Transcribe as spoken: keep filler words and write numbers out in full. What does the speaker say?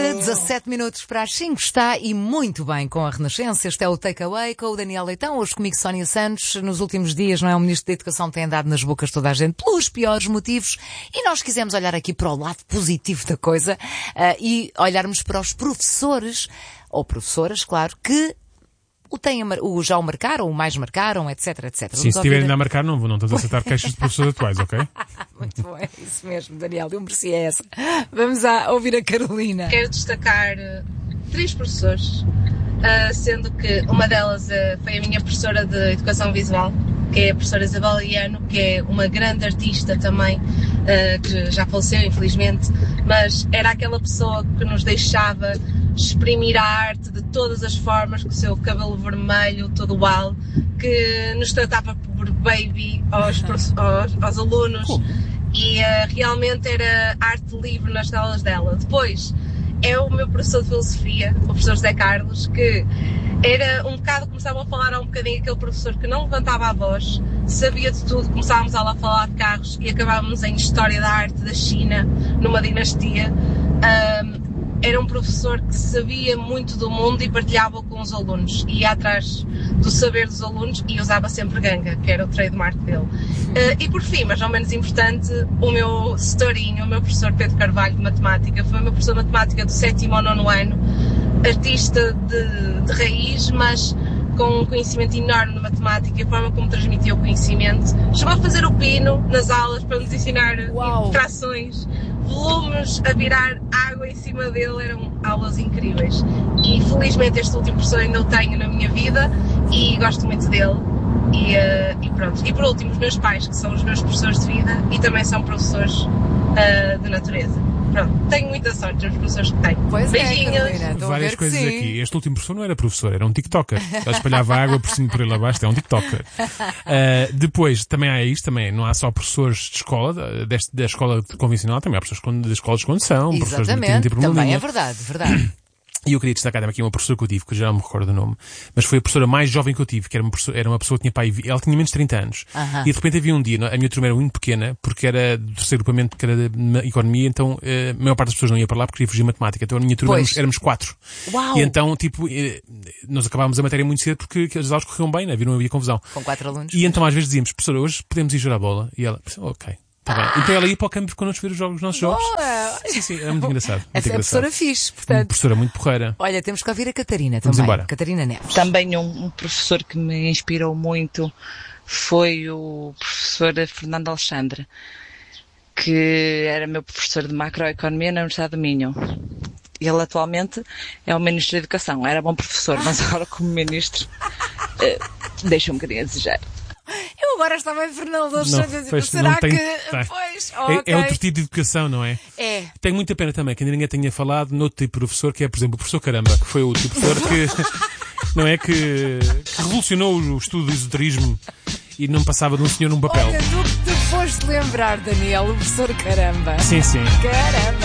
dezassete minutos para as cinco está e muito bem com a Renascença. Este é o Takeaway com o Daniel Leitão. Hoje comigo Sónia Santos. Nos últimos dias, não é? O Ministro da Educação tem andado nas bocas de toda a gente pelos piores motivos e nós quisemos olhar aqui para o lado positivo da coisa uh, e olharmos para os professores, ou professoras, claro, que o, têm, o já o marcaram, o mais marcaram, etc, etcétera. Sim, se estiverem a marcar, não, não estás a aceitar queixas de professores atuais, ok? Muito bom, é isso mesmo, Daniel, eu mereci essa. Vamos a ouvir a Carolina. Quero destacar uh, três professores, uh, sendo que uma delas uh, foi a minha professora de Educação Visual, que é a professora Isabel Iano, que é uma grande artista também, uh, que já faleceu, infelizmente, mas era aquela pessoa que nos deixava exprimir a arte de todas as formas, com o seu cabelo vermelho, todo uau, que nos tratava por baby aos, aos, aos alunos. Como? E uh, realmente era arte livre nas aulas dela. Depois é o meu professor de filosofia, o professor José Carlos, que era um bocado, começavam a falar há um bocadinho aquele professor que não levantava a voz, sabia de tudo, começávamos a lá falar de carros e acabávamos em História da Arte da China, numa dinastia. Um, Era um professor que sabia muito do mundo e partilhava com os alunos. Ia atrás do saber dos alunos e usava sempre ganga, que era o trademark dele. Uh, e por fim, mas não menos importante, o meu storinho, o meu professor Pedro Carvalho de Matemática, foi o meu professor de Matemática do sétimo ao nono ano, artista de, de raiz, mas com um conhecimento enorme de matemática e a forma como transmitia o conhecimento. Chegou a fazer o pino nas aulas para nos ensinar Uau. frações, volumes, a virar água em cima dele, eram aulas incríveis. E felizmente este último professor ainda o tenho na minha vida e gosto muito dele. E, uh, e pronto. E por último, os meus pais, que são os meus professores de vida e também são professores uh, de natureza. Pronto, tenho muita sorte nos professores que tenho. Pois Beijinhos. É, Carolina, várias coisas aqui. Este último professor não era professor, era um TikToker. Ele espalhava água por cima e por ele abaixo, é um TikToker. Uh, depois, também há isto, também não há só professores de escola, deste, da escola convencional, também há professores da escola de condução, professores de Exatamente, também é verdade, verdade. E eu queria destacar também aqui uma professora que eu tive, que eu já não me recordo do nome, mas foi a professora mais jovem que eu tive, que era uma pessoa, era uma pessoa que tinha pai, ela tinha menos de trinta anos. Uh-huh. E de repente havia um dia, a minha turma era muito pequena, porque era do terceiro grupamento, que era da economia, então a maior parte das pessoas não ia para lá porque queria fugir de matemática. Então a minha turma éramos, éramos quatro. Uau. E então, tipo, nós acabávamos a matéria muito cedo porque as aulas corriam bem, né? Não havia confusão. Com quatro alunos. E então às vezes dizíamos, professora, hoje podemos ir jogar a bola? E ela, ok. Tá bem. Então ela ia para o campo connosco ver os, jogos, os nossos jogos. Boa. Sim, sim, era muito engraçado. Muito Essa é a professora fixe, portanto. Uma professora muito porreira. Olha, temos que ouvir a Catarina Vamos também. Embora. Catarina Neves. Também um, um professor que me inspirou muito foi o professor Fernando Alexandre, que era meu professor de macroeconomia na Universidade do Minho. Ele atualmente é o Ministro da Educação. Era bom professor, mas agora como Ministro uh, deixa um bocadinho a desejar. Eu agora estava em Fernando Alexandre a dizer, será tem, que... Tá. Pois, é, okay. é outro tipo de educação, não é? É. Tenho muita pena também que ainda ninguém tenha falado noutro tipo de professor, que é, por exemplo, o professor Caramba, que foi o tipo de professor que, não é, que, que revolucionou o estudo do esoterismo e não passava de um senhor num papel. Olha, tu que te foste lembrar, Daniel, o professor Caramba. Sim, sim. Caramba.